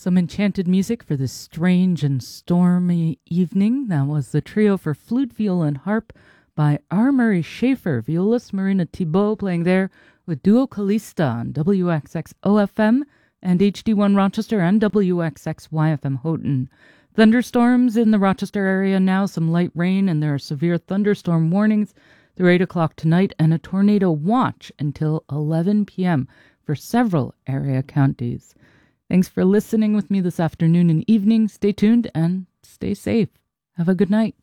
Some enchanted music for this strange and stormy evening. That was the trio for flute, viola, and harp by R. Murray Schafer, violist Marina Thibault playing there with Duo Calista on WXX OFM and HD1 Rochester and WXX YFM Houghton. Thunderstorms in the Rochester area now, some light rain, and there are severe thunderstorm warnings through 8 o'clock tonight and a tornado watch until 11 p.m. for several area counties. Thanks for listening with me this afternoon and evening. Stay tuned and stay safe. Have a good night.